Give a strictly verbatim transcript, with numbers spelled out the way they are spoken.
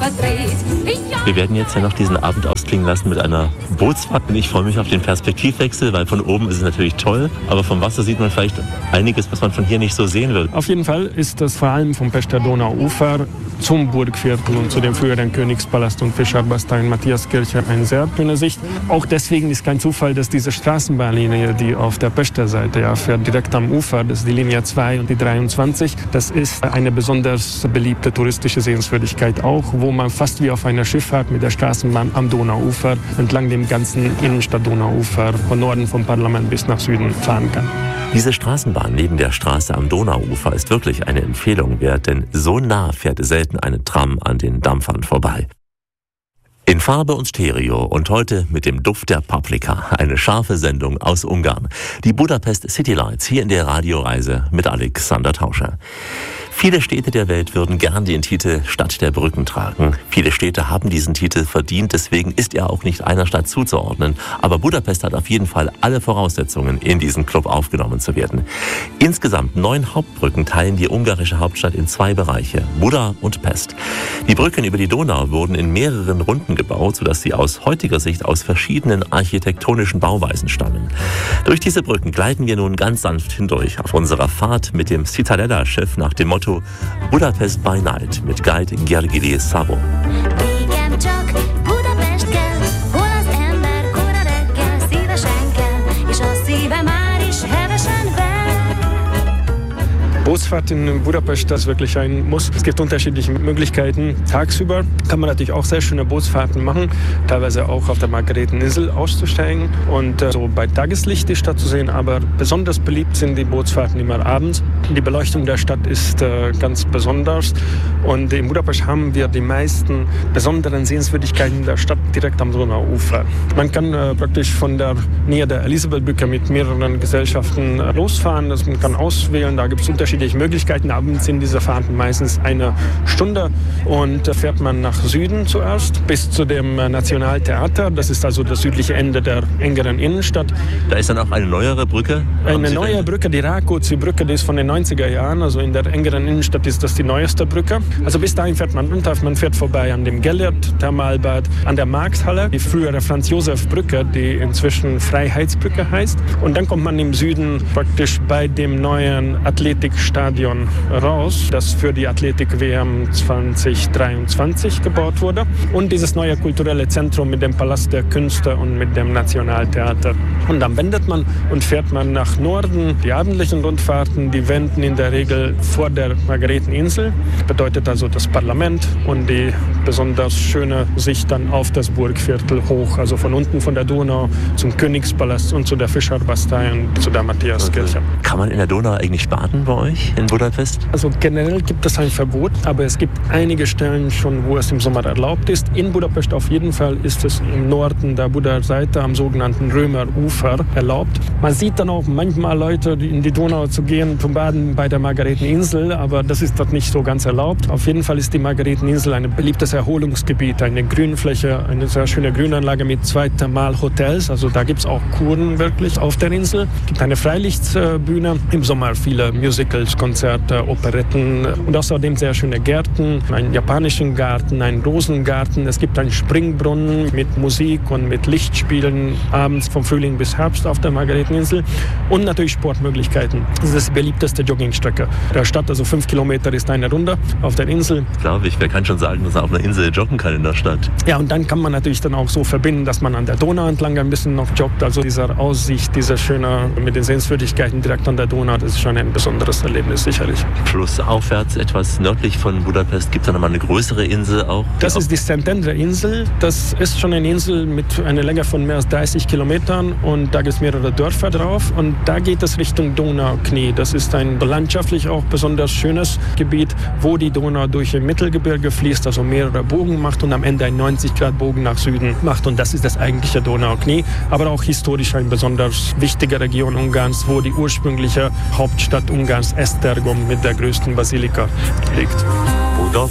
Wir werden jetzt ja noch diesen Abend ausklingen lassen mit einer Bootsfahrt. Und ich freue mich auf den Perspektivwechsel, weil von oben ist es natürlich toll, aber vom Wasser sieht man vielleicht einiges, was man von hier nicht so sehen will. Auf jeden Fall ist das vor allem vom Pester Donauufer zum Burgviertel und zu dem früheren Königspalast und Fischarbastei in Matthiaskirche eine sehr schöne Sicht. Auch deswegen ist kein Zufall, dass diese Straßenbahnlinie, die auf der Pester Seite ja fährt, direkt am Ufer, das ist die Linie zwei und die dreiundzwanzig, das ist eine besonders beliebte touristische Sehenswürdigkeit auch, wo man fast wie auf einer Schifffahrt mit der Straßenbahn am Donauufer entlang dem ganzen Innenstadt Donauufer von Norden vom Parlament bis nach Süden fahren kann. Diese Straßenbahn neben der Straße am Donauufer ist wirklich eine Empfehlung wert, denn so nah fährt selten eine Tram an den Dampfern vorbei. In Farbe und Stereo und heute mit dem Duft der Paprika. Eine scharfe Sendung aus Ungarn. Die Budapest City Lights hier in der Radioreise mit Alexander Tauscher. Viele Städte der Welt würden gern den Titel Stadt der Brücken tragen. Viele Städte haben diesen Titel verdient, deswegen ist er auch nicht einer Stadt zuzuordnen. Aber Budapest hat auf jeden Fall alle Voraussetzungen, in diesen Club aufgenommen zu werden. Insgesamt neun Hauptbrücken teilen die ungarische Hauptstadt in zwei Bereiche, Buda und Pest. Die Brücken über die Donau wurden in mehreren Runden gebaut, sodass sie aus heutiger Sicht aus verschiedenen architektonischen Bauweisen stammen. Durch diese Brücken gleiten wir nun ganz sanft hindurch auf unserer Fahrt mit dem Citadella-Schiff nach dem Motto Budapest by Night mit Guide Gergely Szabo. Bootsfahrt in Budapest, das ist wirklich ein Muss. Es gibt unterschiedliche Möglichkeiten. Tagsüber kann man natürlich auch sehr schöne Bootsfahrten machen, teilweise auch auf der Margareteninsel auszusteigen und äh, so bei Tageslicht die Stadt zu sehen. Aber besonders beliebt sind die Bootsfahrten immer abends. Die Beleuchtung der Stadt ist äh, ganz besonders. Und in Budapest haben wir die meisten besonderen Sehenswürdigkeiten der Stadt direkt am Donauufer. Man kann äh, praktisch von der Nähe der Elisabethbrücke mit mehreren Gesellschaften äh, losfahren. Das man kann auswählen, da gibt es unterschiedliche Möglichkeiten. Abends sind diese Fahrten meistens eine Stunde und da fährt man nach Süden zuerst bis zu dem Nationaltheater. Das ist also das südliche Ende der engeren Innenstadt. Da ist dann auch eine neuere Brücke? Eine neue Brücke, die Rákóczi-Brücke, die ist von den neunziger Jahren. Also in der engeren Innenstadt ist das die neueste Brücke. Also bis dahin fährt man runter. Man fährt vorbei an dem Gellert-Thermalbad, an der Markthalle, die frühere Franz-Josef-Brücke, die inzwischen Freiheitsbrücke heißt. Und dann kommt man im Süden praktisch bei dem neuen Athletikstadion raus, das für die Athletik-W M zwanzig dreiundzwanzig gebaut wurde. Und dieses neue kulturelle Zentrum mit dem Palast der Künste und mit dem Nationaltheater. Und dann wendet man und fährt man nach Norden. Die abendlichen Rundfahrten, die wenden in der Regel vor der Margareteninsel. Bedeutet also das Parlament und die besonders schöne Sicht dann auf das Burgviertel hoch. Also von unten von der Donau zum Königspalast und zu der Fischarbastei und zu der Matthiaskirche. Also, kann man in der Donau eigentlich baden bei euch in Budapest? Also generell gibt es ein Verbot, aber es gibt einige Stellen schon, wo es im Sommer erlaubt ist. In Budapest auf jeden Fall ist es im Norden der Buda-Seite am sogenannten Römerufer erlaubt. Man sieht dann auch manchmal Leute, die in die Donau zu gehen, zum Baden bei der Margareteninsel, aber das ist dort nicht so ganz erlaubt. Auf jeden Fall ist die Margareteninsel ein beliebtes Erholungsgebiet, eine Grünfläche, eine sehr schöne Grünanlage mit zwei Thermalhotels. Also da gibt es auch Kuren wirklich auf der Insel. Es gibt eine Freilichtbühne, im Sommer viele Musicals, Konzerte, Operetten und außerdem sehr schöne Gärten, einen japanischen Garten, einen Rosengarten. Es gibt einen Springbrunnen mit Musik und mit Lichtspielen abends vom Frühling bis Herbst auf der Margareteninsel und natürlich Sportmöglichkeiten. Das ist die beliebteste Joggingstrecke der Stadt, also fünf Kilometer ist eine Runde auf der Insel. Glaube ich, wer kann schon sagen, dass er auf einer Insel joggen kann in der Stadt? Ja, und dann kann man natürlich dann auch so verbinden, dass man an der Donau entlang ein bisschen noch joggt. Also diese Aussicht, diese schöne mit den Sehenswürdigkeiten direkt an der Donau, das ist schon ein besonderes Erlebnis, sicherlich. Flussaufwärts, etwas nördlich von Budapest, gibt es da nochmal eine größere Insel auch? Das ist die Szentendre-Insel. Das ist schon eine Insel mit einer Länge von mehr als dreißig Kilometern und da gibt es mehrere Dörfer drauf und da geht es Richtung Donauknie. Das ist ein landschaftlich auch besonders schönes Gebiet, wo die Donau durch ein Mittelgebirge fließt, also mehrere Bogen macht und am Ende einen neunzig Grad Bogen nach Süden macht und das ist das eigentliche Donauknie, aber auch historisch eine besonders wichtige Region Ungarns, wo die ursprüngliche Hauptstadt Ungarns Esztergom mit der größten Basilika liegt.